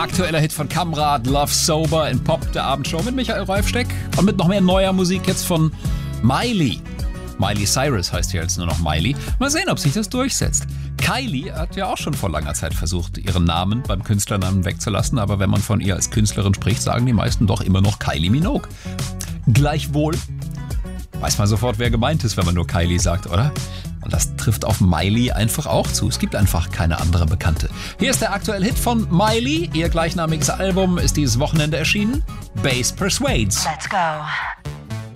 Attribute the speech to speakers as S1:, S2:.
S1: aktueller Hit von Kamrat, Love Sober in Pop, der Abendshow mit Michael Reifsteck. Und mit noch mehr neuer Musik jetzt von Miley. Miley Cyrus heißt ja jetzt nur noch Miley. Mal sehen, ob sich das durchsetzt. Kylie hat ja auch schon vor langer Zeit versucht, ihren Namen beim Künstlernamen wegzulassen. Aber wenn man von ihr als Künstlerin spricht, sagen die meisten doch immer noch Kylie Minogue. Gleichwohl weiß man sofort, wer gemeint ist, wenn man nur Kylie sagt, oder? Und das trifft auf Miley einfach auch zu. Es gibt einfach keine andere Bekannte. Hier ist der aktuelle Hit von Miley. Ihr gleichnamiges Album ist dieses Wochenende erschienen. Bass Persuades.
S2: Let's go.